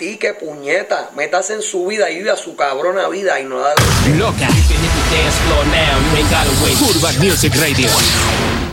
critique, puñeta. Métase en su vida y vive a su cabrona vida y no da... Loca. Urban Music Radio.